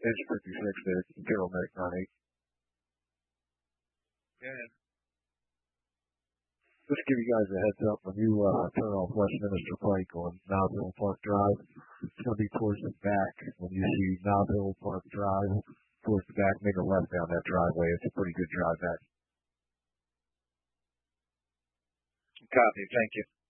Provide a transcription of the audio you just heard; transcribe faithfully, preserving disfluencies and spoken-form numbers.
Engine fifty-six there, Zero Medic nine eight. Yeah. Just to give you guys a heads up, when you uh, turn off Westminster Pike on Knobs Hill Park Drive, it's going to be towards the back. When you see Knobs Hill Park Drive, towards the back, make a left down that driveway. It's a pretty good drive back. Copy. Thank you.